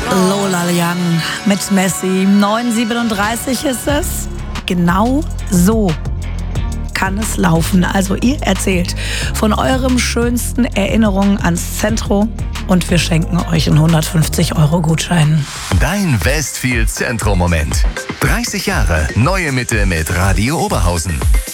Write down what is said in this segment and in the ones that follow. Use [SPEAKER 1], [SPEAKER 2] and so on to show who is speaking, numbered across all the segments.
[SPEAKER 1] Lola Young mit Messi. 9:37 ist es. Genau so kann es laufen. Also ihr erzählt von eurem schönsten Erinnerungen ans Zentro und wir schenken euch einen 150-Euro-Gutschein.
[SPEAKER 2] Dein Westfield Zentro-Moment. 30 Jahre Neue Mitte mit Radio Oberhausen.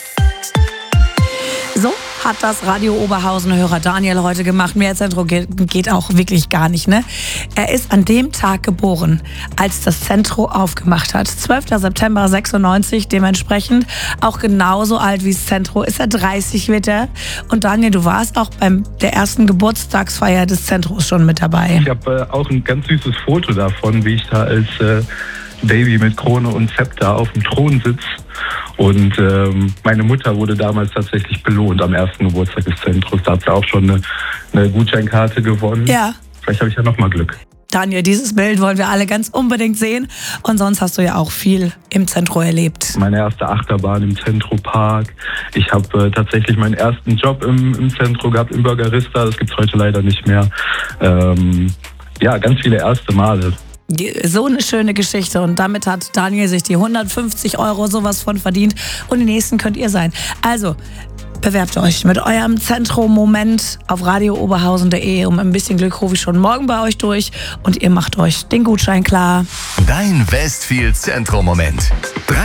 [SPEAKER 1] So hat das Radio Oberhausen-Hörer Daniel heute gemacht. Mehr Zentro geht auch wirklich gar nicht, ne? Er ist an dem Tag geboren, als das Zentro aufgemacht hat. 12. September 96, dementsprechend auch genauso alt wie das Zentro. Ist er 30, wird er. Und Daniel, du warst auch bei der ersten Geburtstagsfeier des Zentros schon mit dabei.
[SPEAKER 3] Ich habe auch ein ganz süßes Foto davon, wie ich da als Baby mit Krone und Zepter auf dem Thron sitze. Und meine Mutter wurde damals tatsächlich belohnt am ersten Geburtstag des Zentros. Da hat sie auch schon eine Gutscheinkarte gewonnen.
[SPEAKER 1] Ja.
[SPEAKER 3] Vielleicht habe ich ja nochmal Glück.
[SPEAKER 1] Daniel, dieses Bild wollen wir alle ganz unbedingt sehen. Und sonst hast du ja auch viel im Zentro erlebt.
[SPEAKER 3] Meine erste Achterbahn im Zentro-Park. Ich habe tatsächlich meinen ersten Job im Zentro gehabt, im Burgerista. Das gibt es heute leider nicht mehr. Ja, ganz viele erste Male.
[SPEAKER 1] So eine schöne Geschichte und damit hat Daniel sich die 150 Euro sowas von verdient und die nächsten könnt ihr sein. Also bewerbt euch mit eurem Zentro-Moment auf radiooberhausen.de. Um ein bisschen Glück rufe ich schon morgen bei euch durch und ihr macht euch den Gutschein klar.
[SPEAKER 2] Dein Westfield Zentro-Moment.